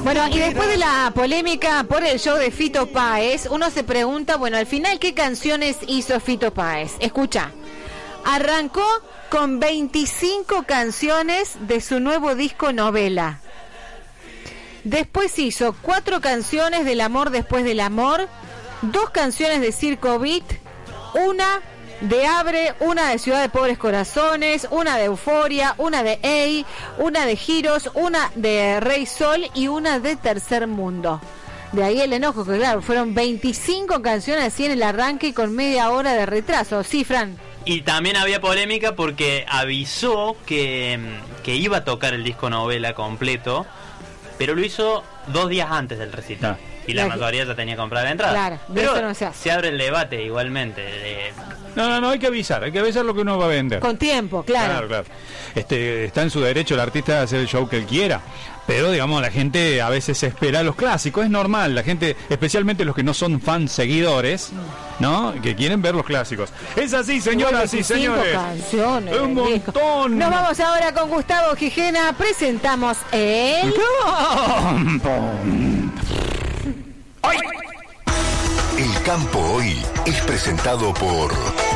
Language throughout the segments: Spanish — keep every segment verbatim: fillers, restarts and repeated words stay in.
Bueno, y después de la polémica por el show de Fito Páez, uno se pregunta, bueno, al final, ¿qué canciones hizo Fito Páez? Escucha, arrancó con veinticinco canciones de su nuevo disco Novela. Después hizo cuatro canciones del amor después del amor, dos canciones de Circo Beat, una de Abre, una de Ciudad de Pobres Corazones, una de Euforia, una de Ey, una de Giros, una de Rey Sol y una de Tercer Mundo. De ahí el enojo, que claro, fueron veinticinco canciones así en el arranque y con media hora de retraso. ¿Sí, Fran? Y también había polémica porque avisó que, que iba a tocar el disco Novela completo, pero lo hizo dos días antes del recital. Y la mayoría ya tenía comprada la entrada. Claro, de pero eso no se hace. Se abre el debate igualmente. De... No, no, no, hay que avisar, hay que avisar lo que uno va a vender. Con tiempo, claro. Claro, claro. Este, está en su derecho el artista de hacer el show que él quiera. Pero, digamos, la gente a veces espera los clásicos. Es normal, la gente, especialmente los que no son fans seguidores, ¿no? Que quieren ver los clásicos. Es así, señoras y señores. Canciones, un montón. Nos vamos ahora con Gustavo Gijena. Presentamos el... ¡Ay! El campo hoy es presentado por...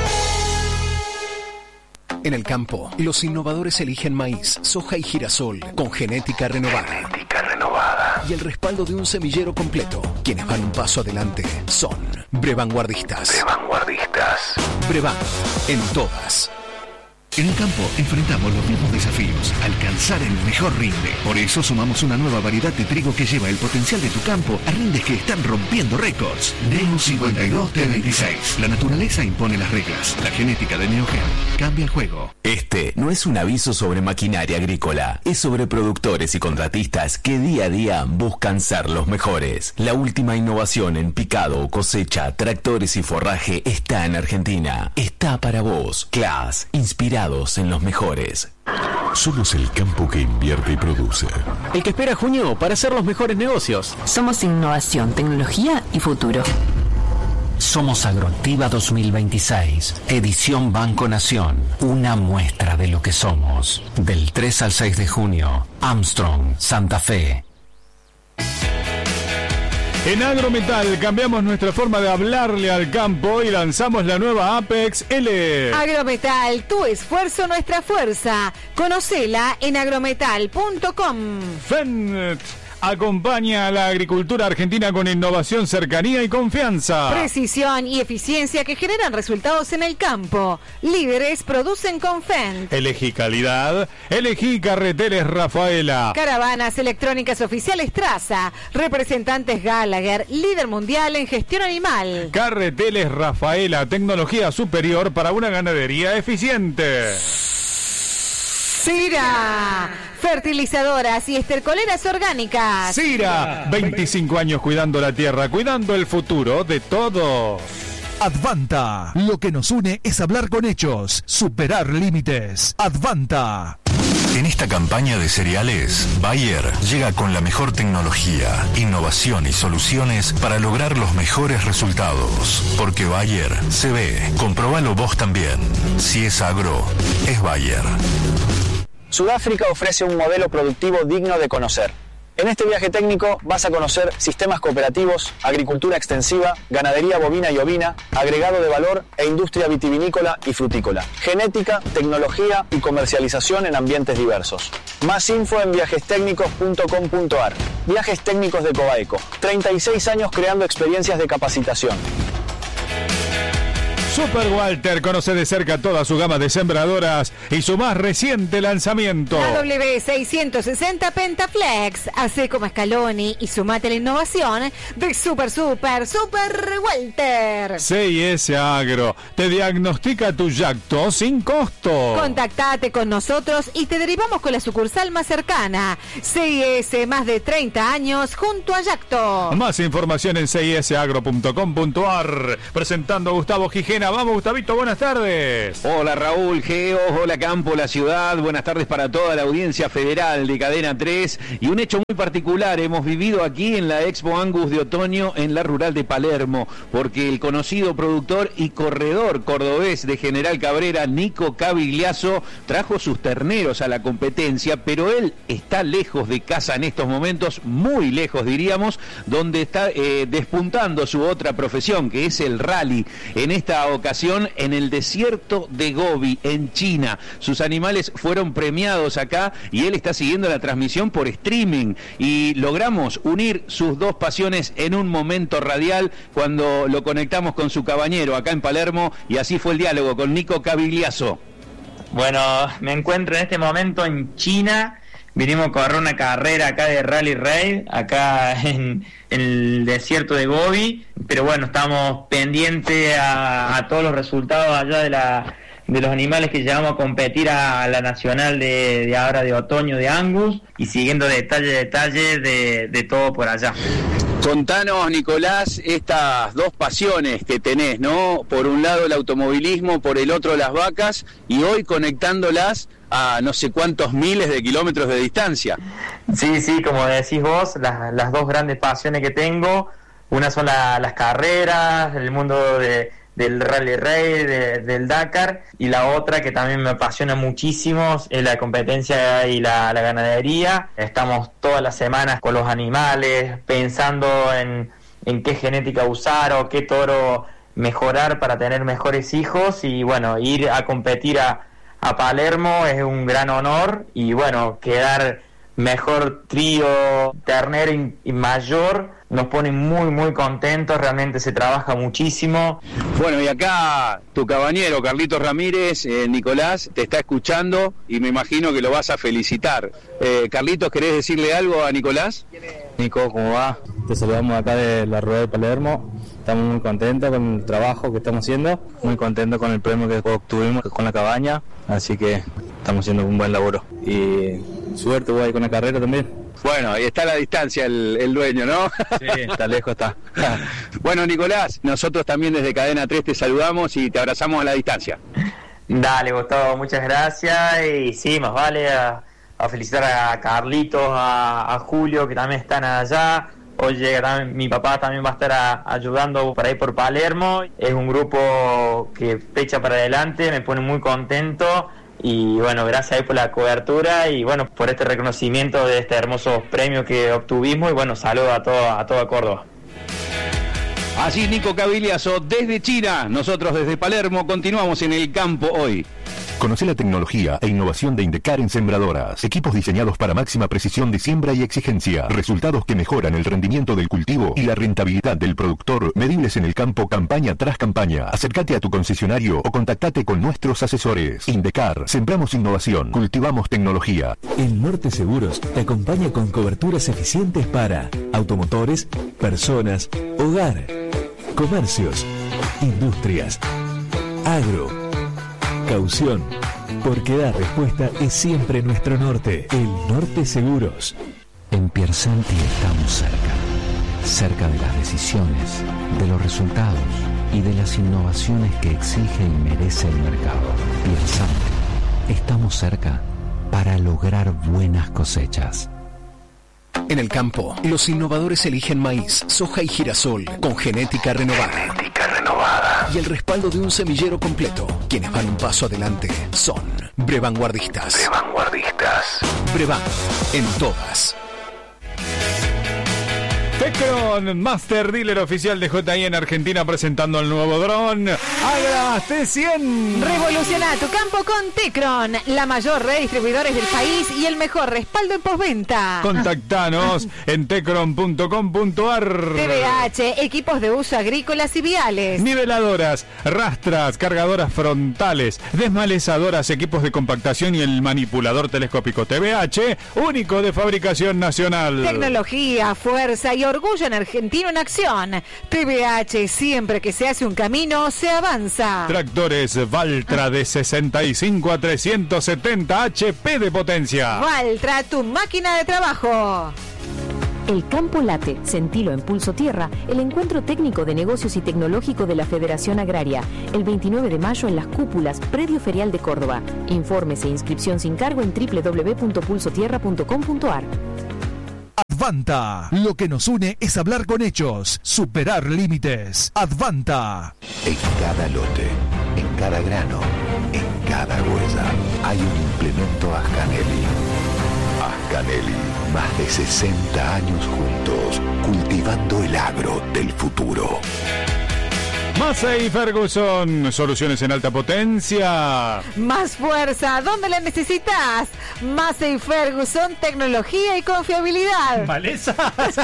En el campo, los innovadores eligen maíz, soja y girasol con genética renovada. Genética renovada. Y el respaldo de un semillero completo. Quienes van un paso adelante son Brevanguardistas. Brevanguardistas. Brevan, en todas. En el campo enfrentamos los mismos desafíos, alcanzar el mejor rinde. Por eso sumamos una nueva variedad de trigo que lleva el potencial de tu campo a rindes que están rompiendo récords. Neo cincuenta y dos T veintiséis. La naturaleza impone las reglas. La genética de Neogen cambia el juego. Este no es un aviso sobre maquinaria agrícola, es sobre productores y contratistas que día a día buscan ser los mejores. La última innovación en picado, cosecha, tractores y forraje está en Argentina. Está para vos. Class, inspirado en los mejores. Somos el campo que invierte y produce. El que espera junio para hacer los mejores negocios. Somos innovación, tecnología y futuro. Somos Agroactiva dos mil veintiséis, edición Banco Nación, una muestra de lo que somos. Del tres al seis de junio, Armstrong, Santa Fe. En Agrometal cambiamos nuestra forma de hablarle al campo y lanzamos la nueva Apex L. Agrometal, tu esfuerzo, nuestra fuerza. Conocela en agrometal punto com. Fendt acompaña a la agricultura argentina con innovación, cercanía y confianza. Precisión y eficiencia que generan resultados en el campo. Líderes producen con Fendt. Elegí calidad, elegí Carreteles Rafaela. Caravanas electrónicas oficiales Traza. Representantes Gallagher, líder mundial en gestión animal. Carreteles Rafaela, tecnología superior para una ganadería eficiente. Cira, fertilizadoras y estercoleras orgánicas. Cira, veinticinco años cuidando la tierra, cuidando el futuro de todos. Advanta, lo que nos une es hablar con hechos, superar límites. Advanta. En esta campaña de cereales, Bayer llega con la mejor tecnología, innovación y soluciones para lograr los mejores resultados. Porque Bayer se ve, comprobalo vos también. Si es agro, es Bayer. Sudáfrica ofrece un modelo productivo digno de conocer. En este viaje técnico vas a conocer sistemas cooperativos, agricultura extensiva, ganadería bovina y ovina, agregado de valor e industria vitivinícola y frutícola, genética, tecnología y comercialización en ambientes diversos. Más info en viajes técnicos punto com punto a r. Viajes Técnicos de Cobaeco. treinta y seis años creando experiencias de capacitación. Super Walter conoce de cerca toda su gama de sembradoras y su más reciente lanzamiento. La W seiscientos sesenta Pentaflex. Hace como Scaloni y sumate a la innovación de Super Super Super Walter. C I S Agro te diagnostica tu yacto sin costo. Contactate con nosotros y te derivamos con la sucursal más cercana. C I S, más de treinta años junto a Yacto. Más información en c i s agro punto com punto a r. Presentando a Gustavo Gijena cadena. Vamos, Gustavito, buenas tardes. Hola Raúl, Geo, hola Campo, la ciudad. Buenas tardes para toda la audiencia federal de Cadena tres. Y un hecho muy particular hemos vivido aquí en la Expo Angus de otoño en la rural de Palermo, porque el conocido productor y corredor cordobés de General Cabrera, Nico Cavigliaso, trajo sus terneros a la competencia, pero él está lejos de casa en estos momentos, muy lejos diríamos, donde está eh, despuntando su otra profesión, que es el rally. En esta ocasión en el desierto de Gobi, en China. Sus animales fueron premiados acá y él está siguiendo la transmisión por streaming. Y logramos unir sus dos pasiones en un momento radial cuando lo conectamos con su cabañero acá en Palermo, y así fue el diálogo con Nico Cavigliaso. Bueno, me encuentro en este momento en China. Vinimos a correr una carrera acá de Rally Raid, acá en, en el desierto de Gobi, pero bueno, estamos pendientes a, a todos los resultados allá de la de los animales que llevamos a competir a la nacional de, de ahora de otoño de Angus, y siguiendo detalle a detalle de, de todo por allá. Contanos, Nicolás, estas dos pasiones que tenés, ¿no? Por un lado el automovilismo, por el otro las vacas, y hoy conectándolas a no sé cuántos miles de kilómetros de distancia. Sí, sí, como decís vos, las, las dos grandes pasiones que tengo, una son la, las carreras, el mundo de, del Rally Raid, de, del Dakar, y la otra que también me apasiona muchísimo es la competencia y la, la ganadería. Estamos todas las semanas con los animales, pensando en, en qué genética usar o qué toro mejorar para tener mejores hijos, y bueno, ir a competir a a Palermo es un gran honor, y bueno, quedar mejor trío ternero y, y mayor nos pone muy muy contentos, realmente se trabaja muchísimo. Bueno, y acá tu cabañero Carlitos Ramírez, eh, Nicolás, te está escuchando y me imagino que lo vas a felicitar. Eh, Carlitos, ¿querés decirle algo a Nicolás? Nico, ¿cómo va? Te saludamos acá de la rueda de Palermo. Estamos muy contentos con el trabajo que estamos haciendo, muy contentos con el premio que obtuvimos con la cabaña, así que estamos haciendo un buen laburo. Y suerte voy con la carrera también. Bueno, ahí está a la distancia el, el dueño, ¿no? Sí, está lejos, está. Bueno, Nicolás, nosotros también desde Cadena tres te saludamos y te abrazamos a la distancia. Dale, Gustavo, muchas gracias, y sí, más vale a, a felicitar a Carlitos, a, a Julio, que también están allá. Hoy llega mi papá, también va a estar a, ayudando por ahí por Palermo. Es un grupo que fecha para adelante, me pone muy contento, y bueno, gracias ahí por la cobertura y bueno, por este reconocimiento de este hermoso premio que obtuvimos, y bueno, saludo a todo, a toda Córdoba. Así Nico Cavigliaso desde China, nosotros desde Palermo continuamos en el campo hoy. Conoce la tecnología e innovación de Indecar en sembradoras. Equipos diseñados para máxima precisión de siembra y exigencia. Resultados que mejoran el rendimiento del cultivo y la rentabilidad del productor, medibles en el campo campaña tras campaña. Acércate a tu concesionario o contactate con nuestros asesores. Indecar, sembramos innovación, cultivamos tecnología. El Norte Seguros te acompaña con coberturas eficientes para automotores, personas, hogar, comercios, industrias, agro, caución, porque dar respuesta es siempre nuestro norte. El Norte Seguros. En Piersanti estamos cerca, cerca de las decisiones, de los resultados y de las innovaciones que exige y merece el mercado. Piersanti, estamos cerca para lograr buenas cosechas. En el campo, los innovadores eligen maíz, soja y girasol con genética renovada. Genética renovada. Y el respaldo de un semillero completo. Quienes van un paso adelante son Brevanguardistas. Brevanguardistas. Brevan, en todas. Tecron, Master Dealer oficial de J I en Argentina, presentando el nuevo dron Agra T cien. Revoluciona tu campo con Tecron, la mayor red de distribuidores del país y el mejor respaldo en postventa. Contactanos en tecron punto com punto ar. T V H, equipos de uso agrícolas y viales. Niveladoras, rastras, cargadoras frontales, desmalezadoras, equipos de compactación y el manipulador telescópico T V H, único de fabricación nacional. Tecnología, fuerza y orgullo en argentino en acción. T V H, siempre que se hace un camino, se avanza. Tractores Valtra de sesenta y cinco a trescientos setenta H P de potencia. Valtra, tu máquina de trabajo. El Campo Late, Sentilo en Pulso Tierra, el encuentro técnico de negocios y tecnológico de la Federación Agraria, el veintinueve de mayo en Las Cúpulas, Predio Ferial de Córdoba. Informes e inscripción sin cargo en doble u doble u doble u punto pulso tierra punto com punto a r. Advanta, lo que nos une es hablar con hechos, superar límites. Advanta. En cada lote, en cada grano, en cada huella, hay un implemento Ascanelli. Ascanelli, más de sesenta años juntos, cultivando el agro del futuro. Massey Ferguson, soluciones en alta potencia. Más fuerza, ¿dónde la necesitas? Massey Ferguson, tecnología y confiabilidad. Malezas.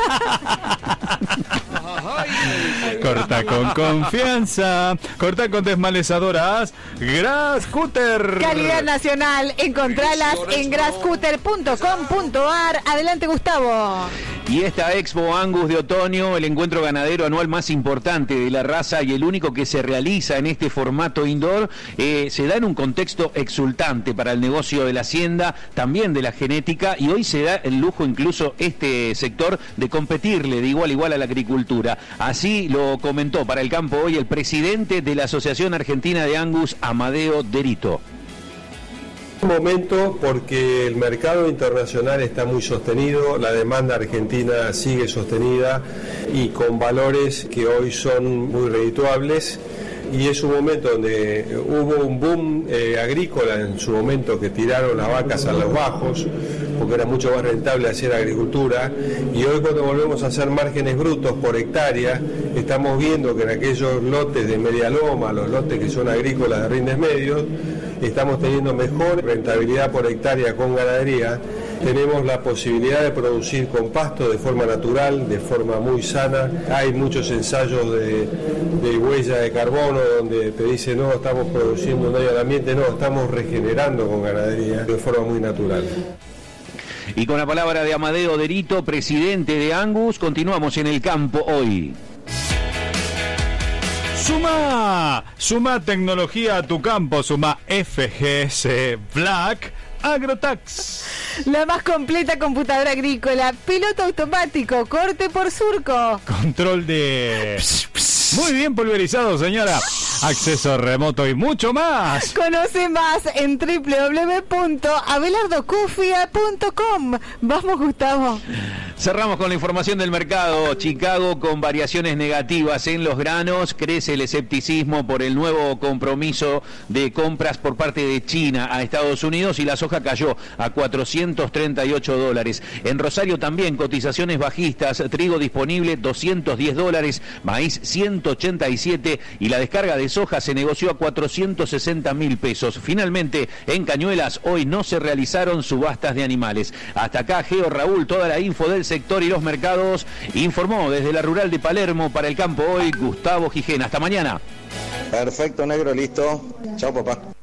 Corta con confianza. Corta con desmalezadoras. Grasscutter. Calidad nacional. Encontralas en grasscutter punto com punto a r. Adelante, Gustavo. Y esta Expo Angus de otoño, el encuentro ganadero anual más importante de la raza y el único que se realiza en este formato indoor, eh, se da en un contexto exultante para el negocio de la hacienda, también de la genética, y hoy se da el lujo incluso este sector de competirle de igual a igual a la agricultura. Así lo comentó para el campo hoy el presidente de la Asociación Argentina de Angus, Amadeo Derito. Un momento porque el mercado internacional está muy sostenido, la demanda argentina sigue sostenida y con valores que hoy son muy redituables, y es un momento donde hubo un boom eh, agrícola en su momento, que tiraron las vacas a los bajos porque era mucho más rentable hacer agricultura, y hoy cuando volvemos a hacer márgenes brutos por hectárea estamos viendo que en aquellos lotes de media loma, los lotes que son agrícolas de rindes medios, estamos teniendo mejor rentabilidad por hectárea con ganadería. Tenemos la posibilidad de producir con pasto de forma natural, de forma muy sana. Hay muchos ensayos de, de huella de carbono donde te dicen no, estamos produciendo un daño al ambiente, no, estamos regenerando con ganadería de forma muy natural. Y con la palabra de Amadeo Derito, presidente de Angus, continuamos en el campo hoy. Suma, suma tecnología a tu campo, suma F G S Black Agrotax. La más completa computadora agrícola, piloto automático, corte por surco. Control de... Muy bien pulverizado, señora. Acceso remoto y mucho más. Conoce más en doble u doble u doble u punto abelardo cufia punto com. Vamos, Gustavo. Cerramos con la información del mercado. Chicago con variaciones negativas en los granos. Crece el escepticismo por el nuevo compromiso de compras por parte de China a Estados Unidos, y la soja cayó a cuatrocientos treinta y ocho dólares. En Rosario también cotizaciones bajistas. Trigo disponible doscientos diez dólares, maíz ciento ochenta y siete, y la descarga de soja se negoció a cuatrocientos sesenta mil pesos. Finalmente, en Cañuelas hoy no se realizaron subastas de animales. Hasta acá, Geo Raúl, toda la info del sector y los mercados. Informó desde la rural de Palermo para el campo hoy Gustavo Gijena. Hasta mañana. Perfecto, negro, listo. Chao, papá.